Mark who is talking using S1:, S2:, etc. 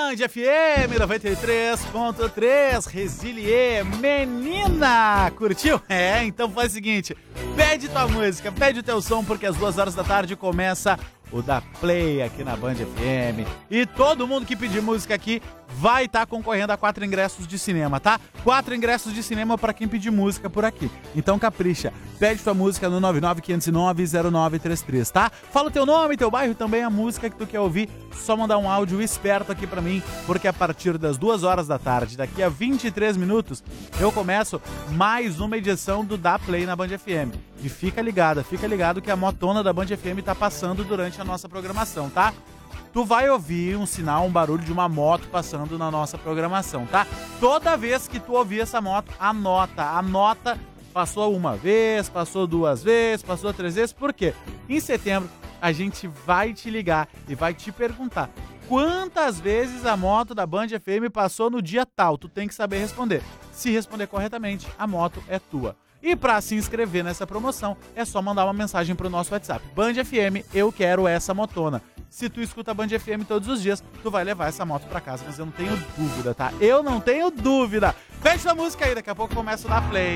S1: Band FM 93.3, Resilier, menina! Curtiu? Então faz o seguinte, pede tua música, pede o teu som, porque às 2 horas da tarde começa o da Play aqui na Band FM. E todo mundo que pedir música aqui vai estar concorrendo a 4 ingressos de cinema, tá? 4 ingressos de cinema pra quem pedir música por aqui. Então capricha, pede tua música no 995090933, tá? Fala o teu nome, teu bairro e também a música que tu quer ouvir. Só mandar um áudio esperto aqui pra mim, porque a partir das 2 horas da tarde, daqui a 23 minutos, eu começo mais uma edição do Da Play na Band FM. E fica ligado que a motona da Band FM tá passando durante a nossa programação, tá? Tu vai ouvir um sinal, um barulho de uma moto passando na nossa programação, tá? Toda vez que tu ouvir essa moto, anota, passou uma vez, passou 2 vezes, passou 3 vezes, por quê? Em setembro, a gente vai te ligar e vai te perguntar quantas vezes a moto da Band FM passou no dia tal. Tu tem que saber responder. Se responder corretamente, a moto é tua. E para se inscrever nessa promoção, é só mandar uma mensagem pro nosso WhatsApp. Band FM, eu quero essa motona. Se tu escuta a Band FM todos os dias, tu vai levar essa moto pra casa, mas eu não tenho dúvida, tá? Eu não tenho dúvida. Fecha a música aí, daqui a pouco começa o Da Play.